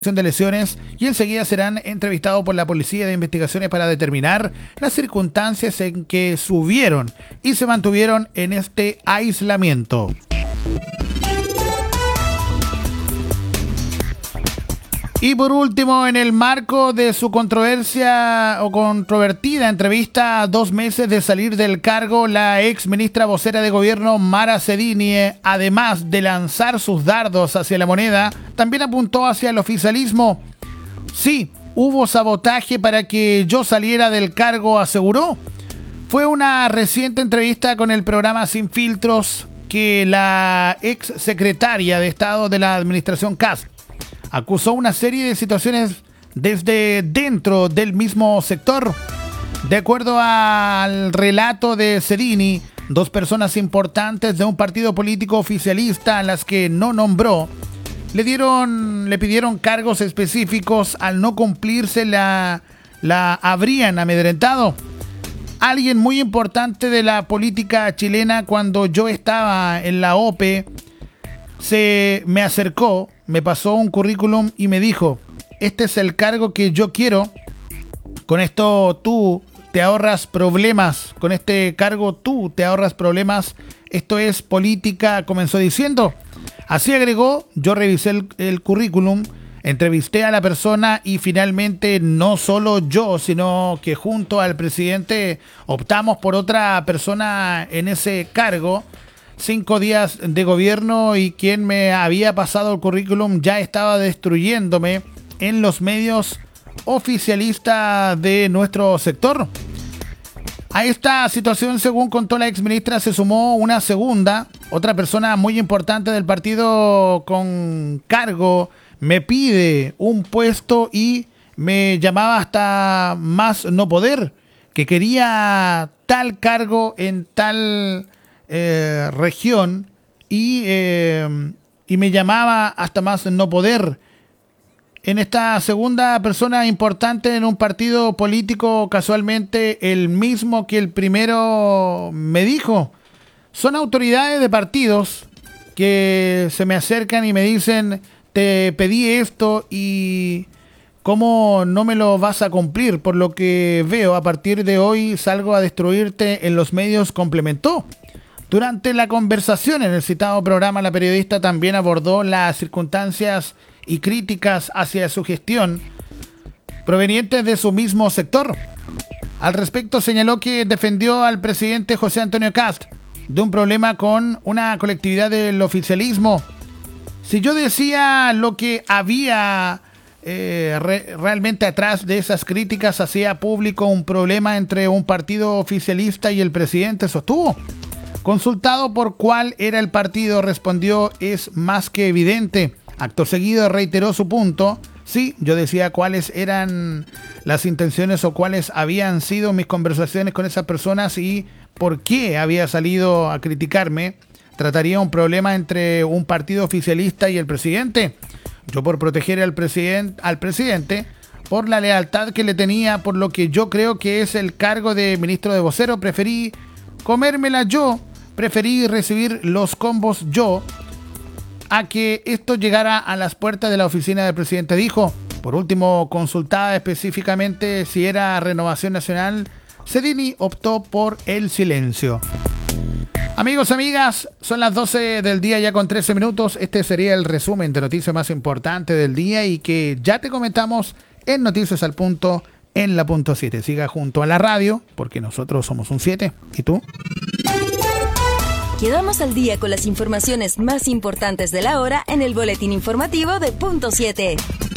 de lesiones y enseguida serán entrevistados por la Policía de Investigaciones para determinar las circunstancias en que subieron y se mantuvieron en este aislamiento. Y por último, en el marco de su controvertida entrevista a 2 meses de salir del cargo, la ex ministra vocera de gobierno Mara Cedini, además de lanzar sus dardos hacia la moneda, también apuntó hacia el oficialismo. Sí, hubo sabotaje para que yo saliera del cargo, aseguró. Fue una reciente entrevista con el programa Sin Filtros que la ex secretaria de Estado de la administración Kast acusó una serie de situaciones desde dentro del mismo sector. De acuerdo al relato de Cedini, 2 personas importantes de un partido político oficialista a las que no nombró le pidieron cargos específicos. Al no cumplirse la habrían amedrentado. Alguien muy importante de la política chilena, cuando yo estaba en la OPE, se me acercó, me pasó un currículum y me dijo: este es el cargo que yo quiero, con esto tú te ahorras problemas, con este cargo tú te ahorras problemas, esto es política, comenzó diciendo. Así agregó, yo revisé el currículum, entrevisté a la persona y finalmente no solo yo, sino que junto al presidente optamos por otra persona en ese cargo. 5 días de gobierno y quien me había pasado el currículum ya estaba destruyéndome en los medios oficialistas de nuestro sector. A esta situación, según contó la exministra, se sumó una segunda. Otra persona muy importante del partido con cargo me pide un puesto y me llamaba hasta más no poder, que quería tal cargo en tal región y me llamaba hasta más no poder. En esta segunda persona importante en un partido político, casualmente el mismo que el primero me dijo. Son autoridades de partidos que se me acercan y me dicen: te pedí esto y ¿cómo no me lo vas a cumplir? Por lo que veo, a partir de hoy salgo a destruirte en los medios, complementó. Durante la conversación en el citado programa, la periodista también abordó las circunstancias y críticas hacia su gestión provenientes de su mismo sector. Al respecto, señaló que defendió al presidente José Antonio Kast de un problema con una colectividad del oficialismo. Si yo decía lo que había realmente atrás de esas críticas, hacía público un problema entre un partido oficialista y el presidente, sostuvo. Consultado por cuál era el partido, respondió: es más que evidente. Acto seguido reiteró su punto. Sí, yo decía cuáles eran las intenciones o cuáles habían sido mis conversaciones con esas personas y por qué había salido a criticarme. ¿Trataría un problema entre un partido oficialista y el presidente? Yo, por proteger al presidente, por la lealtad que le tenía, por lo que yo creo que es el cargo de ministro de vocero, preferí comérmela yo. Preferí recibir los combos yo a que esto llegara a las puertas de la oficina del presidente, dijo. Por último, consultada específicamente si era Renovación Nacional, Cedini optó por el silencio. Amigos, amigas, son las 12 del día ya con 13 minutos. Este sería el resumen de noticias más importante del día y que ya te comentamos en Noticias al Punto en la punto 7. Siga junto a la radio porque nosotros somos un 7. ¿Y tú? Quedamos al día con las informaciones más importantes de la hora en el boletín informativo de Punto 7.